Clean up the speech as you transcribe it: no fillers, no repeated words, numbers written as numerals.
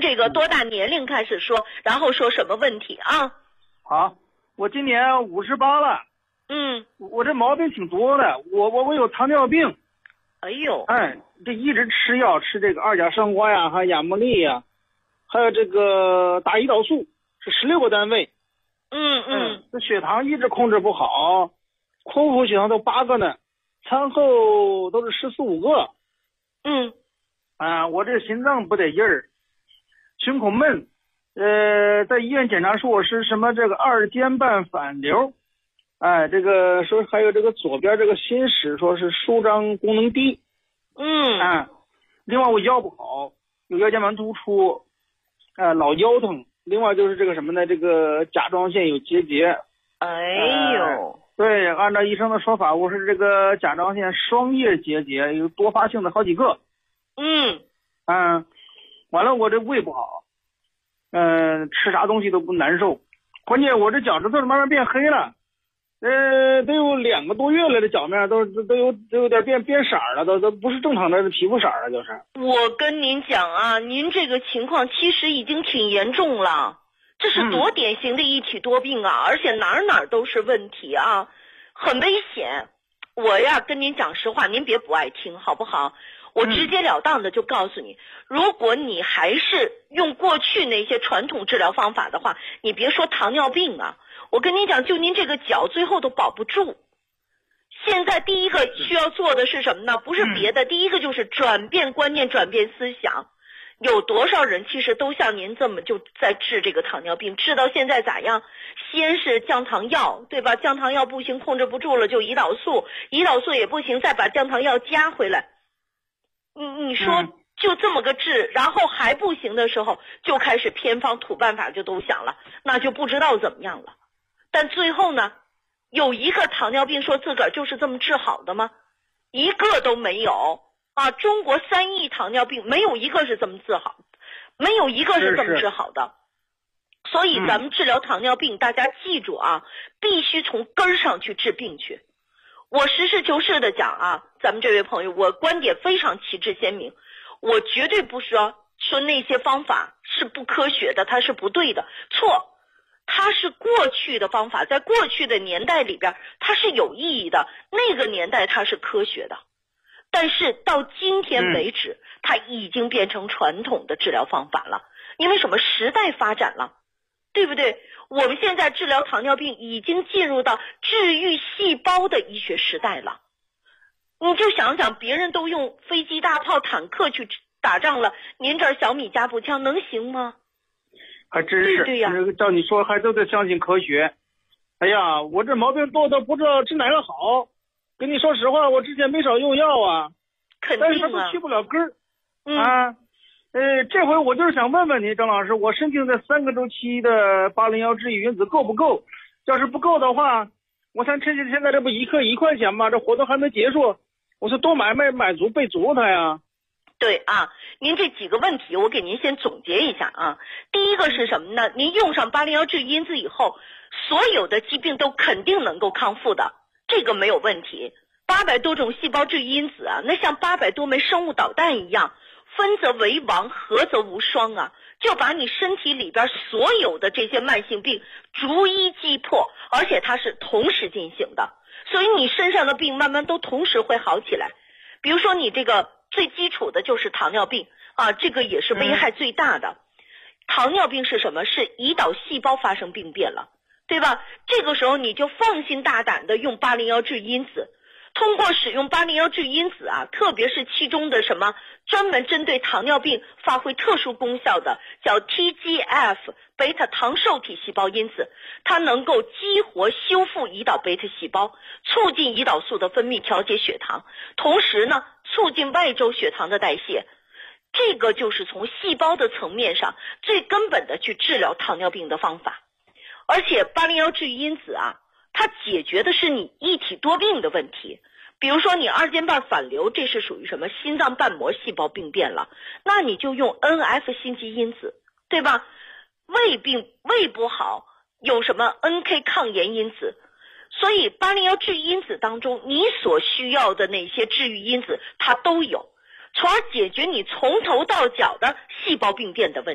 这个多大年龄开始说，然后说什么问题啊？ 好，我今年58了。我这毛病挺多的，我有糖尿病。 哎呦， 这一直吃药，吃这个2甲双胍呀，还有亚莫利呀，还有这个打胰岛素，是16个单位。这血糖一直控制不好，空腹血糖都8个呢，餐后都是14、15个。我这心脏不得劲儿，胸口闷。在医院检查说我是什么这个2间半反流。这个说还有这个左边这个心室说是舒张功能低。另外我腰不好，有腰间盘突出，老腰疼。另外就是这个什么呢，这个甲状腺有结节。 哎呦， 对，按照医生的说法，我是这个甲状腺双叶结节，有多发性的好几个。完了我这胃不好，吃啥东西都不难受，关键我这脚趾头慢慢变黑了。都有2个多月了，这脚面都有点变色了，都不是正常的皮肤色了，就是。 我跟您讲啊，您这个情况其实已经挺严重了，这是多典型的一体多病啊，而且哪都是问题啊，很危险。我呀跟您讲实话，您别不爱听好不好？我直截了当的就告诉你，如果你还是用过去那些传统治疗方法的话，你别说糖尿病啊，我跟你讲，就您这个脚最后都保不住。现在第一个需要做的是什么呢？不是别的，第一个就是转变观念，转变思想。有多少人其实都像您这么就在治这个糖尿病，治到现在咋样？先是降糖药，对吧？降糖药不行，控制不住了就胰岛素，胰岛素也不行，再把降糖药加回来。你说就这么个治，然后还不行的时候就开始偏方土办法就都想了，那就不知道怎么样了。但最后呢，有一个糖尿病说自个儿就是这么治好的吗？一个都没有啊！中国3亿糖尿病没有一个是这么治好，没有一个是这么治好的。所以咱们治疗糖尿病，大家记住啊，必须从根儿上去治病去。我实事求是的讲啊，咱们这位朋友，我观点非常旗帜鲜明，我绝对不说那些方法是不科学的，它是不对的，错。它是过去的方法，在过去的年代里边它是有意义的，那个年代它是科学的，但是到今天为止它已经变成传统的治疗方法了。因为什么？时代发展了，对不对？我们现在治疗糖尿病已经进入到治愈细胞的医学时代了。你就想想，别人都用飞机大炮坦克去打仗了，您这儿小米加步枪能行吗？ 还真是。对呀，照你说还都得相信科学。哎呀，我这毛病多的不知道治哪个好。跟你说实话，我之前没少用药啊， 肯定啊， 但是它都去不了根儿。这回我就是想问问你，张老师，我申请的3个周期的801治愈因子够不够？要是不够的话，我想趁现在这不1克1块钱吗？这活动还没结束，我是多买足备足它呀。 对啊，您这几个问题我给您先总结一下啊。第一个是什么呢？您用上801治愈因子以后，所有的疾病都肯定能够康复的，这个没有问题。800多种细胞治愈因子啊，那像800多枚生物导弹一样，分则为王，合则无双啊，就把你身体里边所有的这些慢性病逐一击破，而且它是同时进行的，所以你身上的病慢慢都同时会好起来。比如说你这个最基础的就是糖尿病啊，这个也是危害最大的。糖尿病是什么？是胰岛细胞发生病变了，对吧？这个时候你就放心大胆的用801治愈因子。通过使用801治愈因子啊，特别是其中的什么专门针对糖尿病发挥特殊功效的叫 TGF 贝塔糖受体细胞因子，它能够激活修复胰岛贝塔细胞，促进胰岛素的分泌，调节血糖，同时呢促进外周血糖的代谢。这个就是从细胞的层面上最根本的去治疗糖尿病的方法。而且801治愈因子啊，它解决的是你一体多病的问题。比如说你2间半反流，这是属于什么？心脏瓣膜细胞病变了，那你就用 NF 心肌因子，对吧？胃不好，有什么 NK 抗炎因子。所以801治愈因子当中，你所需要的那些治愈因子它都有，从而解决你从头到脚的细胞病变的问题。